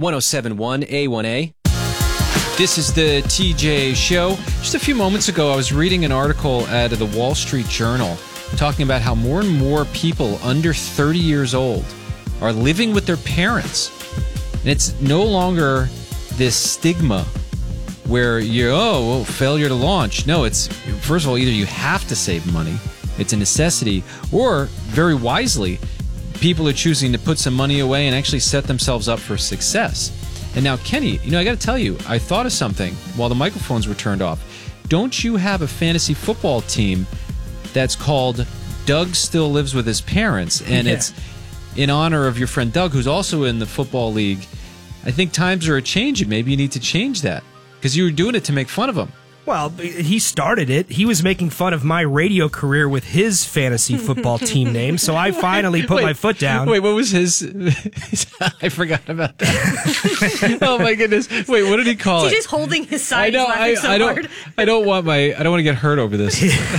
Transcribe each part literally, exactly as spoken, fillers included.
one oh seven point one A one A. This is the T J Show. Just a few moments ago, I was reading an article out of the Wall Street Journal talking about how more and more people under thirty years old are living with their parents. And it's no longer this stigma where you're, oh, well, failure to launch. No, it's, first of all, either you have to save money, it's a necessity, or very wisely, people are choosing to put some money away and actually set themselves up for success. And now, Kenny, you know, I got to tell you, I thought of something while the microphones were turned off. Don't you have a fantasy football team that's called Doug Still Lives with His Parents? And yeah. It's in honor of your friend Doug, who's also in the football league. I think times are a-changing. Maybe you need to change that because you were doing it to make fun of him. Well, he started it. He was making fun of my radio career with his fantasy football team name, so I finally put wait, my foot down. Wait, what was his? I forgot about that. Oh my goodness! Wait, what did he call He's it? just holding his side. I know. I, so I don't. hard. I don't want my. I don't want to get hurt over this.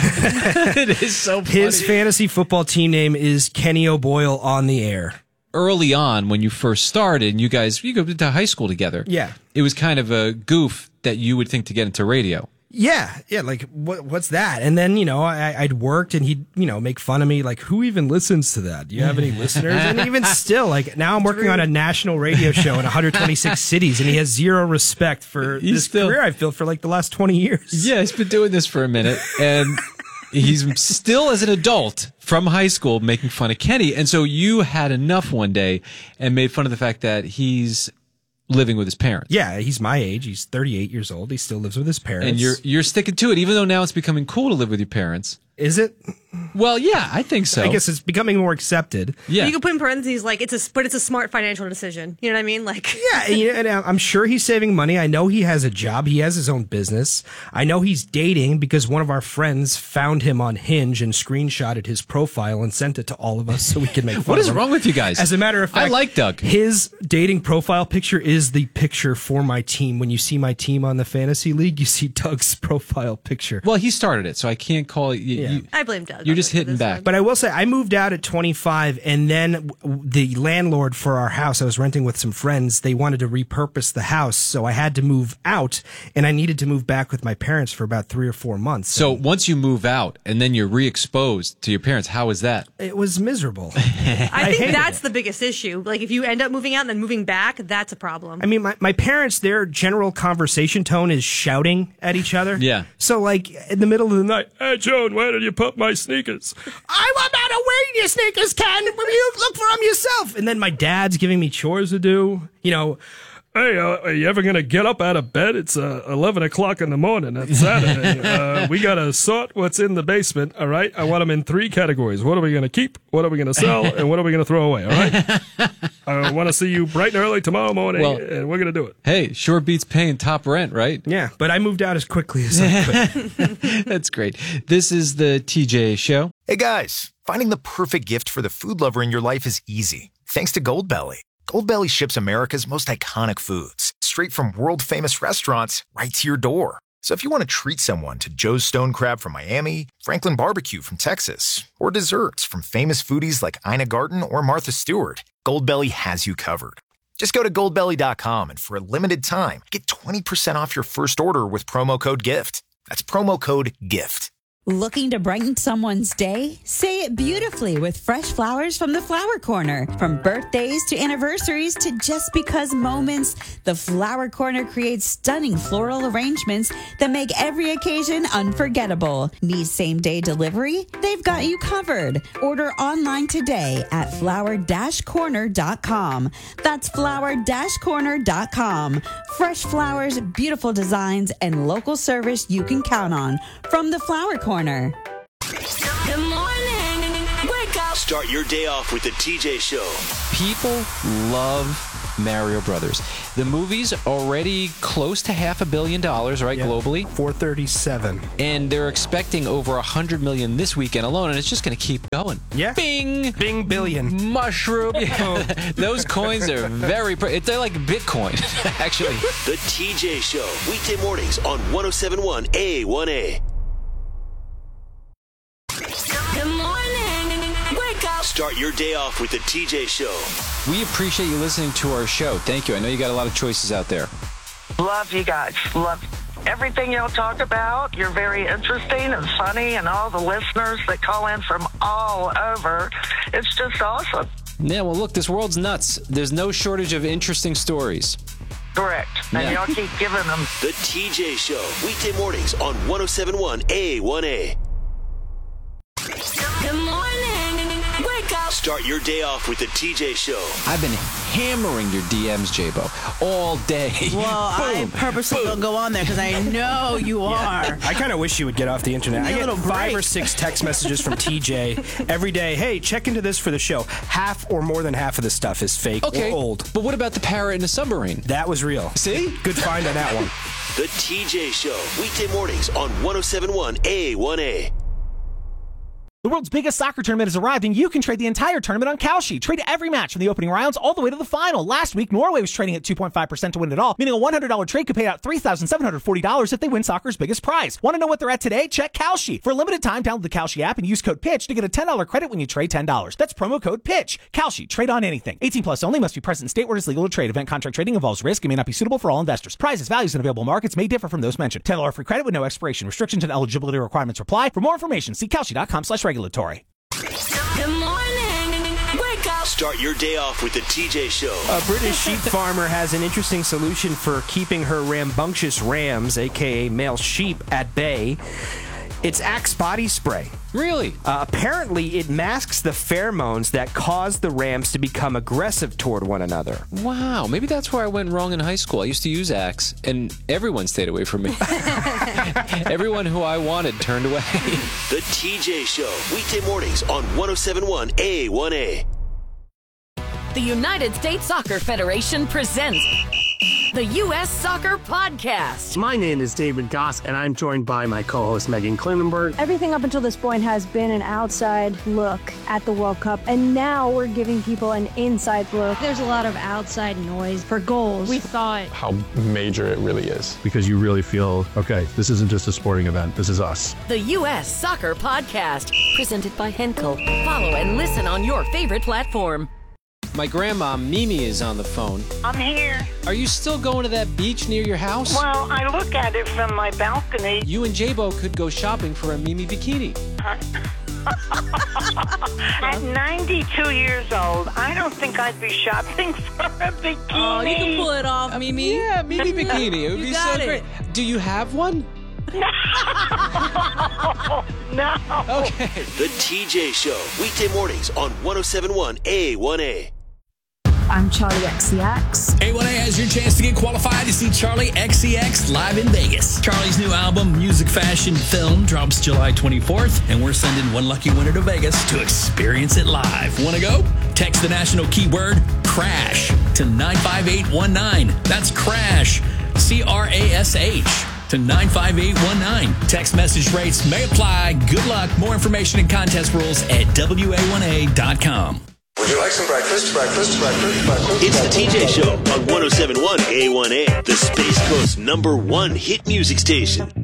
It is so funny. His fantasy football team name is Kenny O'Boyle on the Air. Early on, when you first started, and you guys you go to high school together. Yeah, it was kind of a goof that you would think to get into radio. Yeah, yeah, like, what? what's that? And then, you know, I, I'd worked and he'd, you know, make fun of me, like, who even listens to that? Do you have any listeners? And even still, like, now I'm working on a national radio show in one hundred twenty-six cities, and he has zero respect for he's this still, career I've built for, like, the last twenty years. Yeah, he's been doing this for a minute, and he's still, as an adult, from high school, making fun of Kenny. And so you had enough one day and made fun of the fact that he's living with his parents. Yeah, he's my age. He's thirty-eight years old. He still lives with his parents. And you're you're sticking to it, even though now it's becoming cool to live with your parents. Is it? Well, yeah, I think so. I guess it's becoming more accepted. Yeah. You can put in parentheses like it's a, but it's a smart financial decision. You know what I mean? Like, yeah, you know, and I'm sure he's saving money. I know he has a job. He has his own business. I know he's dating because one of our friends found him on Hinge and screenshotted his profile and sent it to all of us so we could make fun What is of him. wrong with you guys? As a matter of fact, I like Doug. His dating profile picture is the picture for my team. When you see my team on the fantasy league, you see Doug's profile picture. Well, he started it, so I can't call it. You, Yeah. you, I blame Doug. You're just hitting back. One. But I will say, I moved out at twenty-five, and then the landlord for our house, I was renting with some friends, they wanted to repurpose the house, so I had to move out, and I needed to move back with my parents for about three or four months. So once you move out, and then you're re-exposed to your parents, how is that? It was miserable. I I think hated that's it. the biggest issue. Like, if you end up moving out and then moving back, that's a problem. I mean, my, my parents, their general conversation tone is shouting at each other. Yeah. So, like, in the middle of the night, hey, Joan, where did you put my sneakers? I'm about to wear your sneakers, Ken. Will you look for them yourself? And then my dad's giving me chores to do. You know, hey, uh, are you ever going to get up out of bed? It's uh, eleven o'clock in the morning. It's Saturday. uh, we got to sort what's in the basement, all right? I want them in three categories. What are we going to keep? What are we going to sell? And what are we going to throw away, all right? I want to see you bright and early tomorrow morning, Well, and we're going to do it. Hey, sure beats paying top rent, right? yeah, but I moved out as quickly as I could. That's great. This is the T J Show. Hey guys, finding the perfect gift for the food lover in your life is easy. Thanks to Goldbelly. Goldbelly ships America's most iconic foods straight from world-famous restaurants right to your door. So if you want to treat someone to Joe's Stone Crab from Miami, Franklin Barbecue from Texas, or desserts from famous foodies like Ina Garten or Martha Stewart, Goldbelly has you covered. Just go to goldbelly dot com and for a limited time, get twenty percent off your first order with promo code GIFT. That's promo code GIFT. Looking to brighten someone's day? Say it beautifully with fresh flowers from the Flower Corner. From birthdays to anniversaries to just because moments, the Flower Corner creates stunning floral arrangements that make every occasion unforgettable. Need same-day delivery? They've got you covered. Order online today at flower dash corner dot com. That's flower dash corner dot com. Fresh flowers, beautiful designs, and local service you can count on from the Flower Corner. Good morning. Wake up. Start your day off with the T J Show. People love Mario Brothers. The movie's already close to half a billion dollars, right, Yeah. globally? four thirty-seven. And they're expecting over a hundred million this weekend alone, and it's just going to keep going. Yeah. Bing! Bing billion. Mushroom. Those coins are very, pre- they're like Bitcoin, actually. The T J Show. Weekday mornings on one oh seven point one A one A. Good morning. Wake up. Start your day off with the T J Show. We appreciate you listening to our show. Thank you. I know you got a lot of choices out there. Love you guys. Love everything y'all talk about. You're very interesting and funny, and all the listeners that call in from all over. It's just awesome. Yeah, well, look, this world's nuts. There's no shortage of interesting stories. Correct. And Yeah. y'all keep giving them. The T J Show, weekday mornings on ten seventy-one A one A. Good morning. Wake up. Start your day off with the T J Show. I've been hammering your D Ms, J-Bo, all day. Well, I purposely don't go on there because I know you are. I kind of wish you would get off the internet. Give me I a get little five break. or six text messages from T J every day. Hey, check into this for the show. Half or more than half of the stuff is fake Okay, or old. but what about the parrot in the submarine? That was real. See? Good find on that one. The T J Show, weekday mornings on ten seventy-one A one A. The world's biggest soccer tournament has arrived, and you can trade the entire tournament on Kalshi. Trade every match from the opening rounds all the way to the final. Last week, Norway was trading at two point five percent to win it all, meaning a one hundred dollars trade could pay out three thousand seven hundred forty dollars if they win soccer's biggest prize. Want to know what they're at today? Check Kalshi. For a limited time, download the Kalshi app and use code PITCH to get a ten dollars credit when you trade ten dollars. That's promo code PITCH. Kalshi. Trade on anything. eighteen plus only. Must be present in state where it is legal to trade. Event contract trading involves risk and may not be suitable for all investors. Prizes, values, and available markets may differ from those mentioned. ten dollars free credit with no expiration. Restrictions and eligibility requirements apply. For more information, see Kalshi.com slash regulatory. Good morning. Wake up. Start your day off with the T J Show. A British sheep farmer has an interesting solution for keeping her rambunctious rams, aka male sheep, at bay. It's Axe body spray. Really? Uh, apparently, it masks the pheromones that cause the rams to become aggressive toward one another. Wow, maybe that's where I went wrong in high school. I used to use Axe, and everyone stayed away from me. Everyone who I wanted turned away. The T J Show, weekday mornings on ten seventy-one A one A. The United States Soccer Federation presents the U S Soccer Podcast. My name is David Goss, and I'm joined by my co-host Megan Klinenberg. Everything up until this point has been an outside look at the World Cup, and now we're giving people an inside look. There's a lot of outside noise for goals. We thought how major it really is. Because you really feel, okay, this isn't just a sporting event, this is us. The U S Soccer Podcast, presented by Henkel. Follow and listen on your favorite platform. My grandma, Mimi, is on the phone. I'm here. Are you still going to that beach near your house? Well, I look at it from my balcony. You and J-Bo could go shopping for a Mimi bikini. At ninety-two years old, I don't think I'd be shopping for a bikini. Oh, you can pull it off, Mimi. Yeah, Mimi bikini. It would You be got so it. great. Do you have one? No. No. Okay. The T J Show, weekday mornings on ten seventy-one A one A. I'm Charlie X C X. A one A has your chance to get qualified to see Charlie X C X live in Vegas. Charlie's new album, Music Fashion Film, drops July twenty-fourth, and we're sending one lucky winner to Vegas to experience it live. Want to go? Text the national keyword CRASH to nine five eight one nine. That's CRASH, C R A S H, to nine five eight one nine. Text message rates may apply. Good luck. More information and contest rules at W A one A dot com. Would you like some breakfast? Breakfast, breakfast, breakfast. It's the T J Show on ten seventy-one A one A, the Space Coast number one hit music station.